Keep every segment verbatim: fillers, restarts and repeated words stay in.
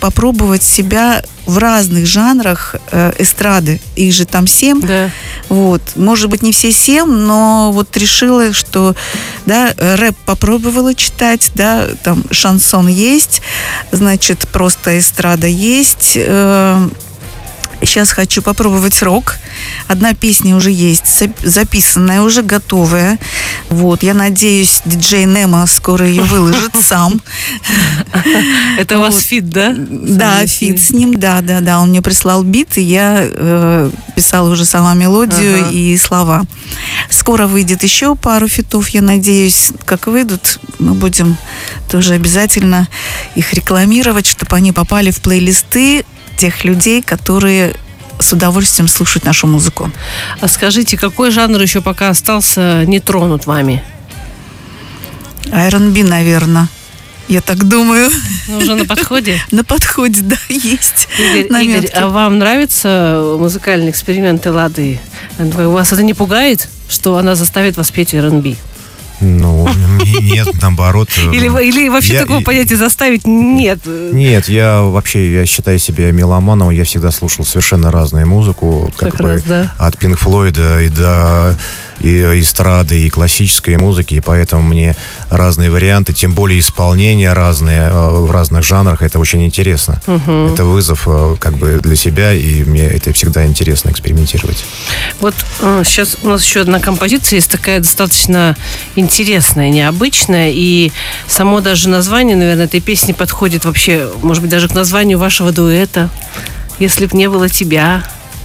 попробовать себя в разных жанрах э, эстрады. Их же там семь. Да. Вот. Может быть, не все семь, но вот решила, что да, рэп попробовала читать, да, там шансон есть, значит, просто эстрада есть. Э, Сейчас хочу попробовать рок. Одна песня уже есть, записанная, уже готовая. Вот, я надеюсь, диджей Немо скоро ее выложит сам. Это у вас фит, да? Да, фит с ним, да, да, да. Он мне прислал бит, и я писала уже сама мелодию и слова. Скоро выйдет еще пару фитов, я надеюсь. Как выйдут, мы будем тоже обязательно их рекламировать, чтобы они попали в плейлисты тех людей, которые с удовольствием слушают нашу музыку. А скажите, какой жанр еще пока остался не тронут вами? ар энд би, наверное. Я так думаю. Ну, уже на подходе? На подходе, да, есть. Игорь, Игорь, а вам нравятся музыкальные эксперименты Лады? Вас это не пугает, что она заставит вас петь ар энд би? Ну, нет, наоборот. Или, или вообще я, такого я, понятия заставить нет? Нет, я вообще, я считаю себя меломаном, я всегда слушал совершенно разную музыку. Как, как бы, раз, да. От Пинк Флойда и до и эстрады, и классической музыки, и поэтому мне разные варианты, тем более исполнения разные, в разных жанрах, это очень интересно. Угу. Это вызов как бы для себя, и мне это всегда интересно экспериментировать. Вот сейчас у нас еще одна композиция есть, такая достаточно интересная, необычная, и само даже название, наверное, этой песни подходит вообще, может быть, даже к названию вашего дуэта «Если б не было тебя».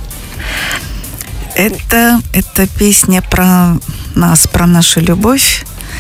Это, это песня про нас, про нашу любовь.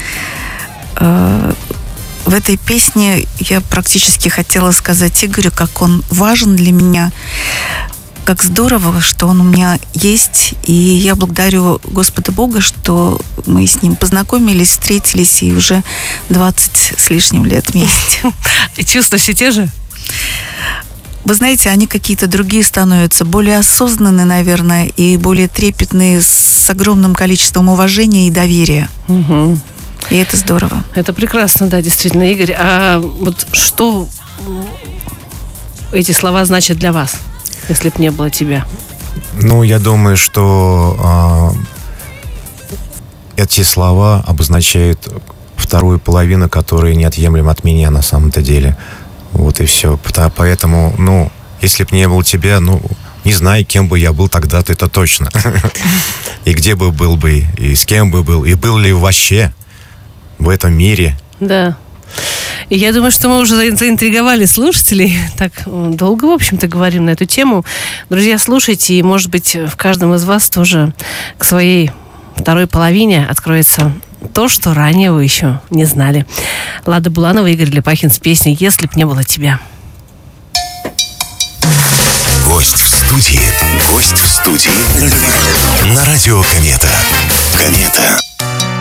В этой песне я практически хотела сказать Игорю, как он важен для меня, как здорово, что он у меня есть. И я благодарю Господа Бога, что мы с ним познакомились, встретились и уже двадцать с лишним лет вместе. И чувства все те же? Вы знаете, они какие-то другие становятся, более осознанные, наверное, и более трепетные, с огромным количеством уважения и доверия. Угу. И это здорово. Это прекрасно, да, действительно, Игорь. А вот что эти слова значат для вас, если б не было тебя? Ну, я думаю, что э, эти слова обозначают вторую половину, которая неотъемлема от меня на самом-то деле. Вот и все. Поэтому, ну, если бы не было тебя, ну, не знаю, кем бы я был тогда-то, это точно. И где бы был бы, и с кем бы был, и был ли вообще в этом мире. Да. И я думаю, что мы уже заинтриговали слушателей. Так долго, в общем-то, говорим на эту тему. Друзья, слушайте, и, может быть, в каждом из вас тоже к своей второй половине откроется то, что ранее вы еще не знали. Лада Буланова, Игорь Лепахин с песней «Если б не было тебя». Гость в студии. Гость в студии. На радио Комета. Комета.